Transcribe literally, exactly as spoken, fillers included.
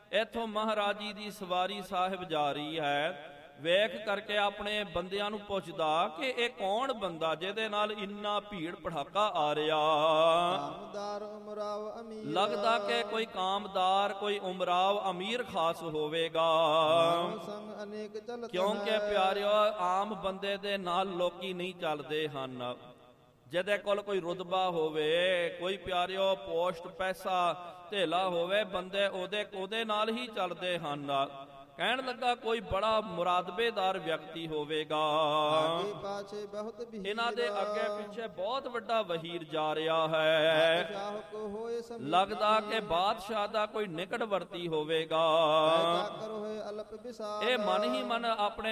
ਇੱਥੋਂ ਮਹਾਰਾਜ ਜੀ ਦੀ ਸਵਾਰੀ ਸਾਹਿਬ ਜਾ ਰਹੀ ਹੈ। ਵੇਖ ਕਰਕੇ ਆਪਣੇ ਬੰਦਿਆਂ ਨੂੰ ਪੁੱਛਦਾ ਕਿ ਇਹ ਕੌਣ ਬੰਦਾ ਜਿਹਦੇ ਨਾਲ ਇੰਨਾ ਭੀੜ ਭੜਾਕਾ ਆ ਰਿਹਾ। ਕਾਮਦਾਰ ਉਮਰਾਵ ਅਮੀਰ, ਲੱਗਦਾ ਕਿ ਕੋਈ ਕਾਮਦਾਰ, ਕੋਈ ਉਮਰਾਵ ਅਮੀਰ ਖਾਸ ਹੋਵੇਗਾ। ਸੰਗ ਅਨੇਕ ਚਲਤ ਕਿਉਂਕਿ ਹੈ। ਪਿਆਰਿਓ ਆਮ ਬੰਦੇ ਦੇ ਨਾਲ ਲੋਕੀ ਨਹੀਂ ਚੱਲਦੇ ਹਨ। ਜਿਹਦੇ ਕੋਲ ਕੋਈ ਰੁਤਬਾ ਹੋਵੇ, ਕੋਈ ਪਿਆਰਿਓ ਪੋਸਟ ਪੈਸਾ ਧੇਲਾ ਹੋਵੇ, ਬੰਦੇ ਉਹਦੇ ਉਹਦੇ ਨਾਲ ਹੀ ਚੱਲਦੇ ਹਨ। ਕਹਿਣ ਲੱਗਾ ਕੋਈ ਬੜਾ ਮੁਰਾਦਬੇਦਾਰ ਵਿਅਕਤੀ ਹੋਵੇਗਾ। ਆਗੇ ਪਾਛੇ ਬਹੁਤ ਭੀੜ, ਇਹਨਾਂ ਦੇ ਅੱਗੇ ਪਿੱਛੇ ਬਹੁਤ ਵੱਡਾ ਵਹੀਰ ਜਾ ਰਿਹਾ ਹੈ। ਬਾਦਸ਼ਾਹ ਕੋ ਹੋਏ ਸਮੀਪ, ਲੱਗਦਾ ਕਿ ਬਾਦਸ਼ਾਹ ਦਾ ਕੋਈ ਨਿਕਟਵਰਤੀ ਹੋਵੇਗਾ। ਪੈਦਾ ਕਰੋ ਹੋਏ ਅਲਪ ਵਿਸਾਰ, ਇਹ ਮਨ ਹੀ ਮਨ ਆਪਣੇ